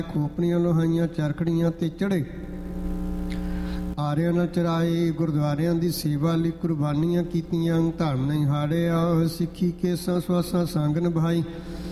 ਖੋਪਰੀਆਂ ਲੋਹਾਈਆਂ ਚਰਖੜੀਆਂ ਤੇ ਚੜ੍ਹੇ, ਆਰਿਆਂ ਨਾਲ ਚਰਾਏ, ਗੁਰਦੁਆਰਿਆਂ ਦੀ ਸੇਵਾ ਲਈ ਕੁਰਬਾਨੀਆਂ ਕੀਤੀਆਂ, ਧਰਮ ਨਹੀਂ ਹਾਰਿਆ, ਸਿੱਖੀ ਕੇਸਾਂ ਸਵਾਸਾਂ ਸੰਗ ਨਿਭਾਈ,